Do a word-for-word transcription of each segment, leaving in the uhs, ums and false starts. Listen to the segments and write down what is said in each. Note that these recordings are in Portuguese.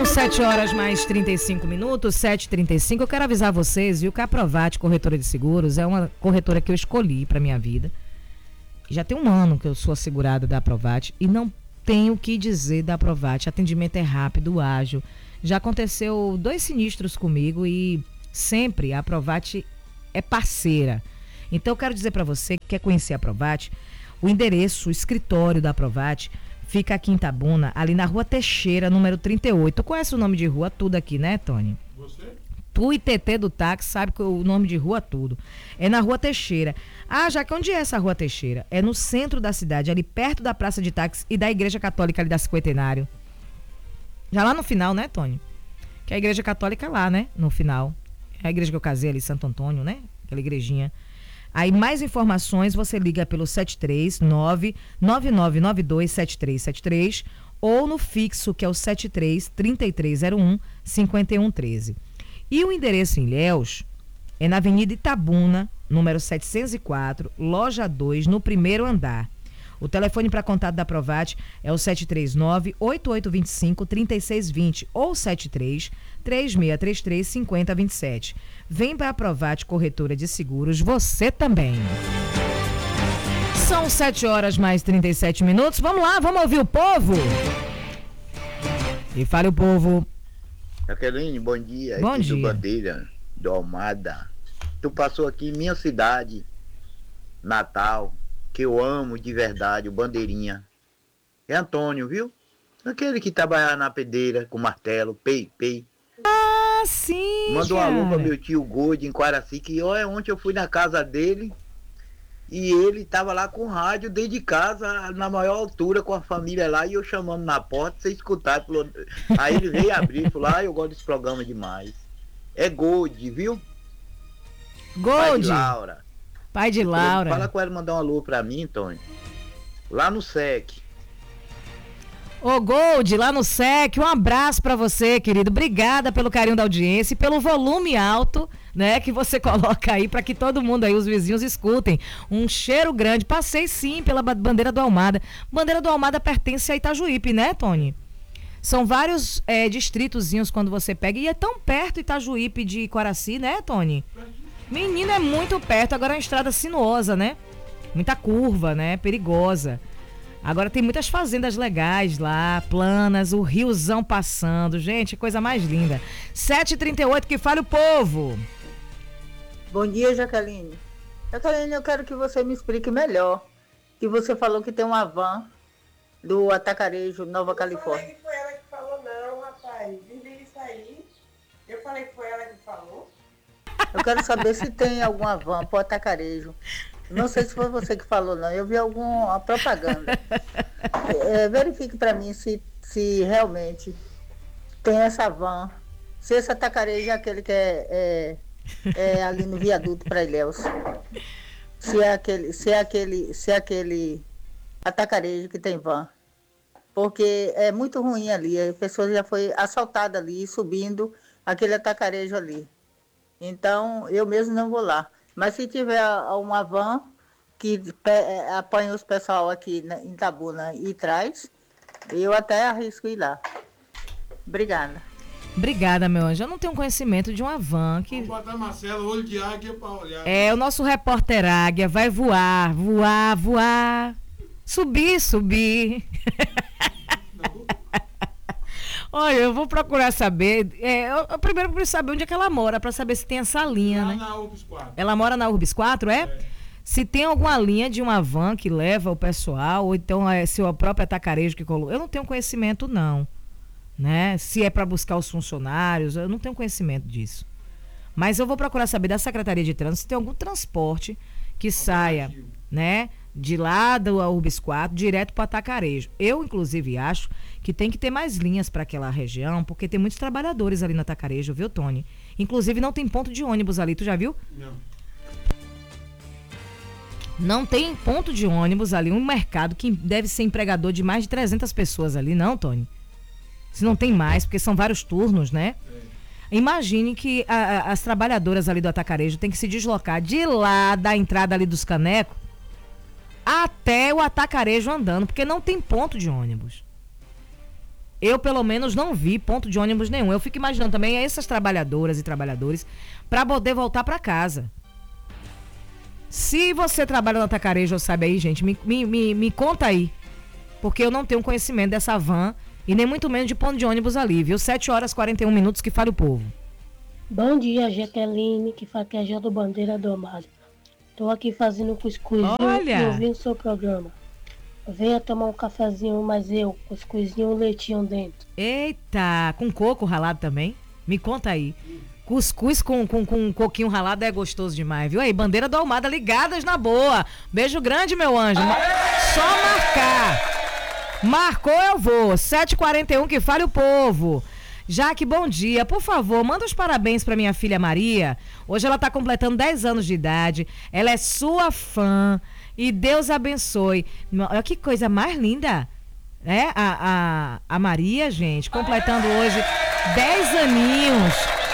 sete horas mais trinta e cinco minutos, sete e trinta e cinco. Eu quero avisar vocês, viu, que a Aprovate Corretora de Seguros é uma corretora que eu escolhi para minha vida. Já tem um ano que eu sou assegurada da Aprovate e não tenho o que dizer da Aprovate. Atendimento é rápido, ágil. Já aconteceu dois sinistros comigo e sempre a Aprovate é parceira. Então eu quero dizer para você que quer conhecer a Aprovate, o endereço, o escritório da Aprovate fica aqui em Itabuna, ali na Rua Teixeira, número trinta e oito. Tu conhece o nome de rua tudo aqui, né, Tony? Você? Tu e T T do táxi sabe que o nome de rua tudo. É na Rua Teixeira. Ah, já que onde é essa Rua Teixeira? É no centro da cidade, ali perto da Praça de Táxi e da Igreja Católica ali da Cinquentenário. Já lá no final, né, Tony? Que a Igreja Católica é lá, né? No final. É a igreja que eu casei ali, Santo Antônio, né? Aquela igrejinha. Aí, mais informações, você liga pelo sete três nove nove nove nove dois sete três sete três ou no fixo, que é o sete três, trinta e três zero um, cinquenta e um treze. E o endereço em Ilhéus é na Avenida Itabuna, número setecentos e quatro, loja dois, no primeiro andar. O telefone para contato da Aprovate é o sete três nove, oito oito dois cinco, três seis dois zero ou sete três, três seis três três, cinco zero dois sete. Vem para a Aprovate Corretora de Seguros, você também. São sete horas mais trinta e sete minutos. Vamos lá, vamos ouvir o povo? E fale o povo. Jaqueline, bom dia. Bom aqui dia. Do Bandeira, do Almada. Tu passou aqui em minha cidade, Natal, que eu amo de verdade, o Bandeirinha. É Antônio, viu? Aquele que trabalhava na pedreira com martelo, pei, pei. Ah, sim, Mandou um cara. alô para meu tio Gold em Quaraci, que olha, ontem eu fui na casa dele e ele tava lá com o rádio dentro de casa, na maior altura, com a família lá, e eu chamando na porta, você escutar. Falou... Aí ele veio abrir e falou, ah, eu gosto desse programa demais. É Gold, viu? Pai Gold. de Laura. Pai de Laura. Fala com ela mandar um alô pra mim, Tony. Lá no S E C. Ô Gold, lá no S E C, um abraço pra você, querido. Obrigada pelo carinho da audiência e pelo volume alto, né, que você coloca aí pra que todo mundo aí, os vizinhos, escutem. Um cheiro grande. Passei sim pela bandeira do Almada. Bandeira do Almada pertence a Itajuípe, né, Tony? São vários é, distritozinhos quando você pega. E é tão perto Itajuípe de Quaraci, né, Tony? Menina, é muito perto. Agora é uma estrada sinuosa, né? Muita curva, né? Perigosa. Agora tem muitas fazendas legais lá, planas, o riozão passando. Gente, coisa mais linda. sete e trinta e oito, que fale o povo. Bom dia, Jaqueline. Jaqueline, eu quero que você me explique melhor. Que você falou que tem uma van do Atacarejo, Nova Califórnia. Eu falei que foi ela que falou, não, rapaz. Desliga isso aí. Eu falei que foi ela que falou. Eu quero saber se tem alguma van pro Atacarejo. Não sei se foi você que falou, não. Eu vi alguma propaganda. É, verifique para mim se, se realmente tem essa van. Se esse Atacarejo é aquele que é, é, é ali no viaduto para Ilhéus. Se é aquele, se é aquele, se é aquele Atacarejo que tem van. Porque é muito ruim ali. A pessoa já foi assaltada ali, subindo aquele Atacarejo ali. Então, eu mesmo não vou lá. Mas se tiver uma van que apanha os pessoal aqui em Itabuna e traz, eu até arrisco ir lá. Obrigada. Obrigada, meu anjo. Eu não tenho conhecimento de uma van que... Vamos botar Marcelo, olho de águia pra olhar. É, o nosso repórter águia vai voar, voar, voar. Subir, subir. Olha, eu vou procurar saber. É, eu, eu primeiro preciso saber onde é que ela mora, para saber se tem essa linha, Lá né? na Urbis quatro. Ela mora na Urbis quatro, é? É. Se tem alguma linha de uma van que leva o pessoal, ou então é, se o próprio Atacarejo que colocou. Eu não tenho conhecimento, não. Né? Se é para buscar os funcionários, eu não tenho conhecimento disso. Mas eu vou procurar saber da Secretaria de Trânsito se tem algum transporte que saia, né? De lá da Urbis quatro, direto para o Atacarejo. Eu, inclusive, acho que tem que ter mais linhas para aquela região, porque tem muitos trabalhadores ali no Atacarejo, viu, Tony? Inclusive, não tem ponto de ônibus ali, tu já viu? Não. Não tem ponto de ônibus ali, um mercado que deve ser empregador de mais de trezentas pessoas ali, não, Tony? Se não tem mais, porque são vários turnos, né? É. Imagine que a, a, as trabalhadoras ali do Atacarejo têm que se deslocar de lá da entrada ali dos Canecos até o Atacarejo andando, porque não tem ponto de ônibus. Eu, pelo menos, não vi ponto de ônibus nenhum. Eu fico imaginando também essas trabalhadoras e trabalhadores para poder voltar para casa. Se você trabalha no atacarejo, sabe aí, gente, me, me, me, me conta aí. Porque eu não tenho conhecimento dessa van e nem muito menos de ponto de ônibus ali, viu? sete horas e quarenta e um minutos, que fale o povo. Bom dia, Jaqueline, que fala que é a Jó do Bandeira do Amado. Tô aqui fazendo cuscuzinho Olha! e ouvindo seu programa. Venha tomar um cafezinho, mas eu, cuscuzinho e leitinho dentro. Eita, com coco ralado também? Me conta aí. Cuscuz com, com, com um coquinho ralado é gostoso demais, viu? Aí, Bandeira do Almada ligadas na boa. Beijo grande, meu anjo. Só marcar. Marcou, eu vou. sete e quarenta e um, que fale o povo. Jaque, bom dia. Por favor, manda os parabéns pra minha filha Maria. Hoje ela tá completando dez anos de idade. Ela é sua fã. E Deus abençoe. Olha que coisa mais linda. É, a, a, a Maria, gente, completando hoje dez aninhos.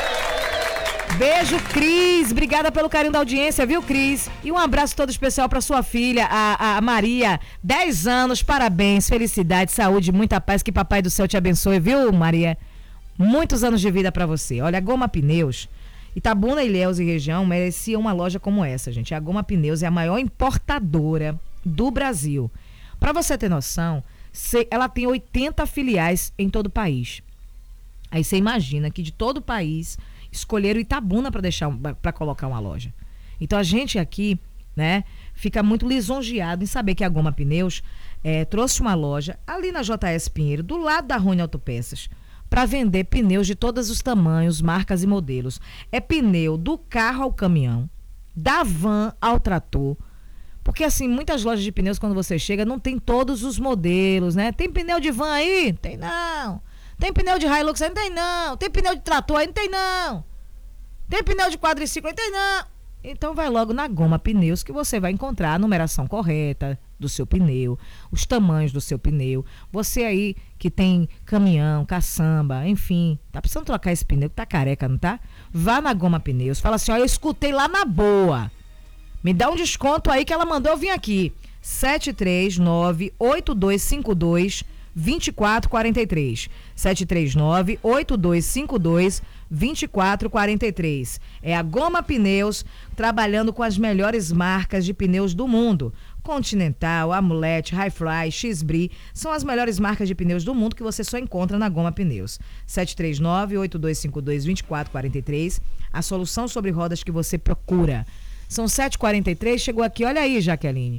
Beijo, Cris. Obrigada pelo carinho da audiência, viu, Cris? E um abraço todo especial para sua filha, a, a Maria. dez anos, parabéns, felicidade, saúde, muita paz. Que Papai do Céu te abençoe, viu, Maria? Muitos anos de vida para você. Olha, a Goma Pneus, Itabuna, Ilhéus e região merecia uma loja como essa, gente. A Goma Pneus é a maior importadora do Brasil. Para você ter noção, ela tem oitenta filiais em todo o país. Aí você imagina que de todo o país escolheram Itabuna para deixar para colocar uma loja. Então a gente aqui, né, fica muito lisonjeado em saber que a Goma Pneus é, trouxe uma loja ali na J S Pinheiro, do lado da Rony Autopeças, para vender pneus de todos os tamanhos, marcas e modelos. É pneu do carro ao caminhão, da van ao trator. Porque assim, muitas lojas de pneus, quando você chega, não tem todos os modelos, né? Tem pneu de van aí? Tem não. Tem pneu de Hilux aí? Não tem não. Tem pneu de trator aí? Não tem não. Tem pneu de quadriciclo aí? Não tem não. Então vai logo na Goma Pneus, que você vai encontrar a numeração correta do seu pneu, os tamanhos do seu pneu. Você aí que tem caminhão, caçamba, enfim, tá precisando trocar esse pneu que tá careca, não tá? Vá na Goma Pneus, fala assim, ó, eu escutei lá na boa. Me dá um desconto aí que ela mandou eu vir aqui. sete três nove, oito dois cinco dois, dois quatro quatro três. sete três nove, oito dois cinco dois, dois quatro quatro três. É a Goma Pneus, trabalhando com as melhores marcas de pneus do mundo. Continental, Amulete, Highfly, X-Bri, são as melhores marcas de pneus do mundo que você só encontra na Goma Pneus. sete três nove, oito dois cinco dois, dois quatro quatro três, a solução sobre rodas que você procura. São sete e quarenta e três, chegou aqui, olha aí, Jaqueline.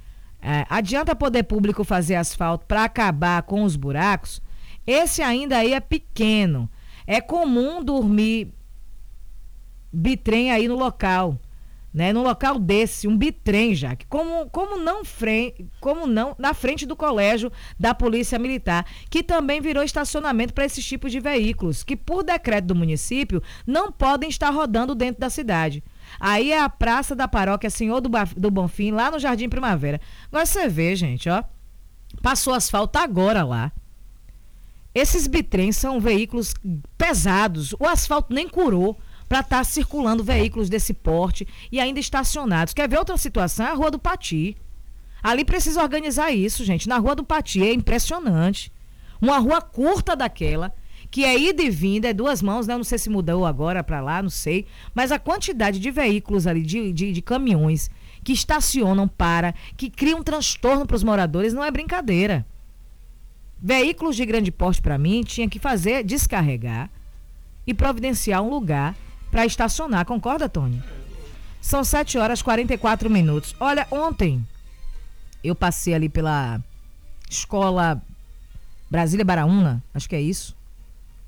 É, adianta poder público fazer asfalto para acabar com os buracos? Esse ainda aí é pequeno. É comum dormir bitrem aí no local, né? No local desse, um bitrem, já que como, como não frente, como não na frente do colégio da Polícia Militar, que também virou estacionamento para esses tipos de veículos, que por decreto do município não podem estar rodando dentro da cidade. Aí é a Praça da Paróquia Senhor do, ba- do Bonfim, lá no Jardim Primavera. Agora você vê, gente, ó, passou asfalto agora lá. Esses bitrens são veículos pesados, o asfalto nem curou para estar tá circulando veículos desse porte e ainda estacionados. Quer ver outra situação? É a Rua do Pati. Ali precisa organizar isso, gente. Na Rua do Pati é impressionante. Uma rua curta daquela, que é ida e vinda, é duas mãos, né? Eu não sei se mudou agora para lá, não sei. Mas a quantidade de veículos ali, de, de, de caminhões que estacionam para, que criam um transtorno para os moradores, não é brincadeira. Veículos de grande porte, para mim, tinha que fazer, descarregar e providenciar um lugar para estacionar. Concorda, Tony? São sete horas e quarenta e quatro minutos. Olha, ontem eu passei ali pela escola Brasília Baraúna, acho que é isso.